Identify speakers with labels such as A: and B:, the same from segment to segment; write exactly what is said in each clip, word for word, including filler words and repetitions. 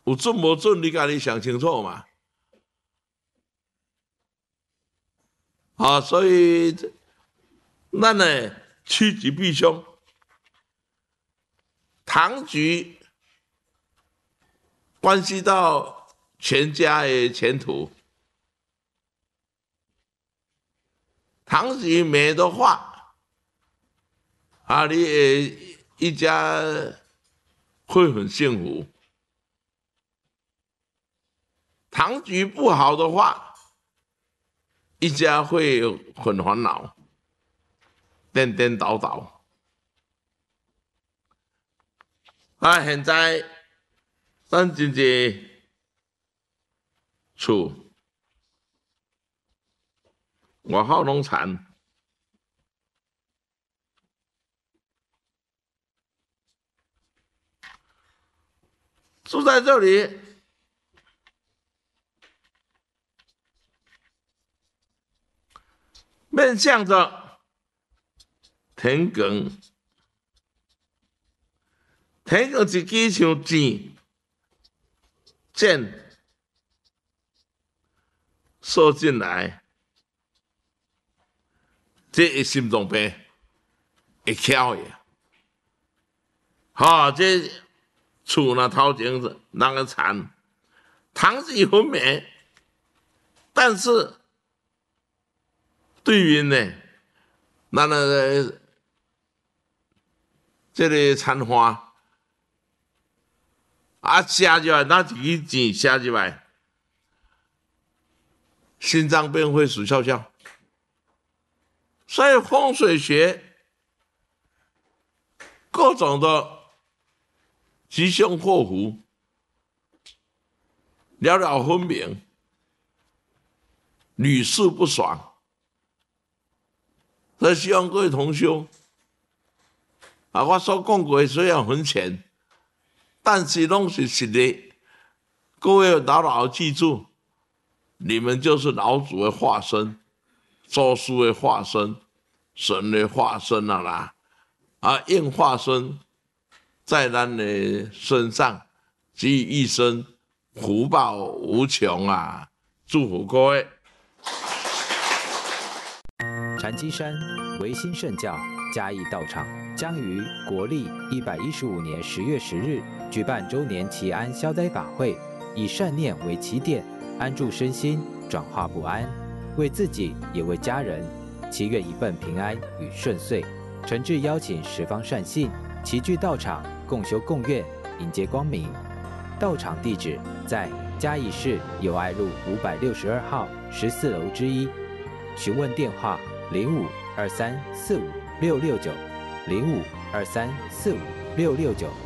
A: 有准无准，你家己想清楚嘛。啊，所以咱呢趋吉避凶，堂局关系到全家的前途，堂局没的话，啊，你的一家会很幸福。堂局不好的话，一家会很烦恼，颠颠倒倒。啊，现在咱真济厝外口拢田，住在这里。面向着田埂，田埂一支像箭，箭射进来，这会心脏病，会翘的。好、哦，这厝呢头前人个田，堂是很美，但是。对面呢，咱个这个田花啊，写入来，那一支钱写入来，心脏病会死翘翘。所以风水学各种的吉凶祸福，了了分明，屡试不爽。所以希望各位同修啊，我所讲过虽然很浅，但是拢是实的。各位牢牢记住，你们就是老祖的化身，祖师的化身，神的化身啊啦！啊，应化身在咱的身上，给予一生福报无穷啊！祝福各位。
B: 禅机山维新圣教嘉义道场将于国历一百一十五年十月十日举办周年祈安消灾法会，以善念为起点，安住身心，转化不安，为自己也为家人，祈愿一份平安与顺遂。诚挚邀请十方善信齐聚道场，共修共愿，迎接光明。道场地址在嘉义市友爱路五百六十二号十四楼之一，询问电话。零五二三四五六六九，零五二三四五六六九。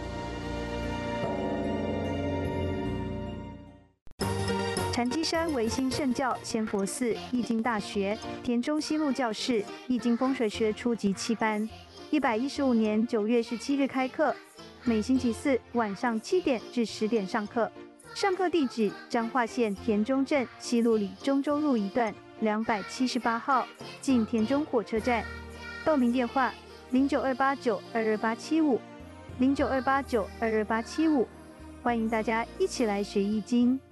C: 禅机山维新圣教仙佛寺易经大学田中西路教室易经风水学初级七班，一百一十五年九月十七日开课，每星期四晚上七点至十点上课。上课地址：彰化县田中镇西路里中州路一段两百七十八号，近田中火车站。报名电话：零九二八九二二八七五，零九二八九二二八七五。欢迎大家一起来学易经。